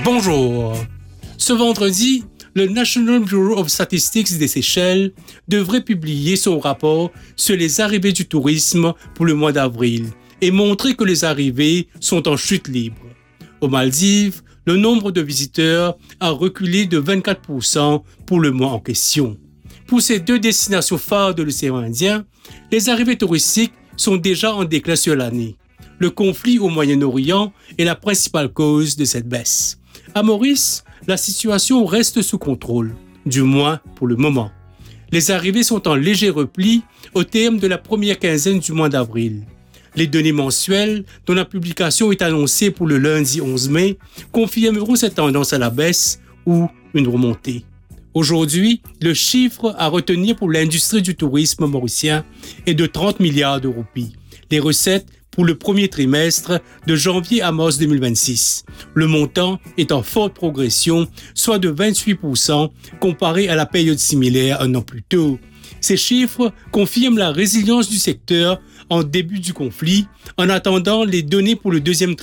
Bonjour. Ce vendredi, le National Bureau of Statistics des Seychelles devrait publier son rapport sur les arrivées du tourisme pour le mois d'avril et montrer que les arrivées sont en chute libre. Aux Maldives, le nombre de visiteurs a reculé de 24% pour le mois en question. Pour ces deux destinations phares de l'océan Indien, les arrivées touristiques sont déjà en déclin sur l'année. Le conflit au Moyen-Orient est la principale cause de cette baisse. À Maurice, la situation reste sous contrôle, du moins pour le moment. Les arrivées sont en léger repli au terme de la première quinzaine du mois d'avril. Les données mensuelles, dont la publication est annoncée pour le lundi 11 mai, confirmeront cette tendance à la baisse ou une remontée. Aujourd'hui, le chiffre à retenir pour l'industrie du tourisme mauricien est de 30 milliards de roupies. Les recettes pour le premier trimestre de janvier à mars 2026. Le montant est en forte progression, soit de 28% comparé à la période similaire un an plus tôt. Ces chiffres confirment la résilience du secteur en début du conflit, en attendant les données pour le deuxième trimestre.